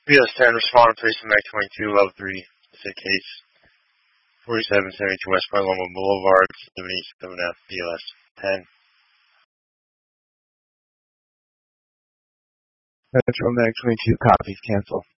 BS 10, respond to place in Mac 22, level 3, sick case, 4772 West Paloma Boulevard, 787F, BLS 10. Metro Mag 22, copies, cancel.